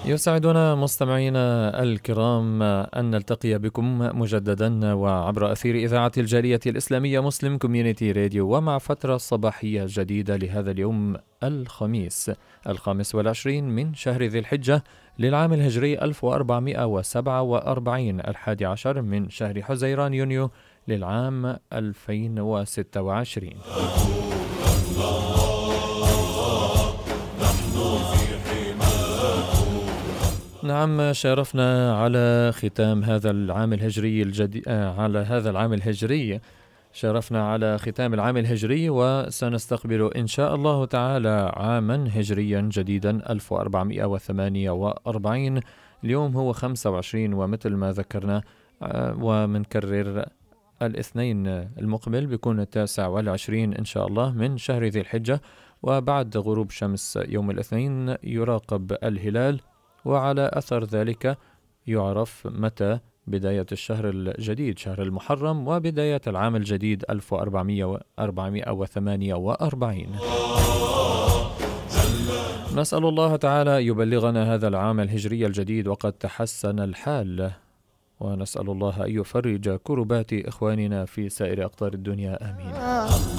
يسعدنا مستمعينا الكرام أن نلتقي بكم مجددا وعبر أثير إذاعة الجالية الإسلامية مسلم كوميونيتي راديو، ومع فترة صباحية جديدة لهذا اليوم الخميس 25 من شهر ذي الحجة للعام الهجري 1447، 11 من شهر حزيران يونيو للعام 2026. نعم، شرفنا على ختام هذا العام الهجري شرفنا على ختام العام الهجري، وسنستقبل إن شاء الله تعالى عاما هجريا جديدا 1448. اليوم هو 25، ومثل ما ذكرنا ومنكرر الاثنين المقبل بيكون 29 إن شاء الله من شهر ذي الحجة، وبعد غروب شمس يوم الاثنين يراقب الهلال، وعلى أثر ذلك يعرف متى بداية الشهر الجديد شهر المحرم وبداية العام الجديد 1448. نسأل الله تعالى يبلغنا هذا العام الهجري الجديد وقد تحسن الحال، ونسأل الله أن يفرج كربات إخواننا في سائر أقطار الدنيا، آمين.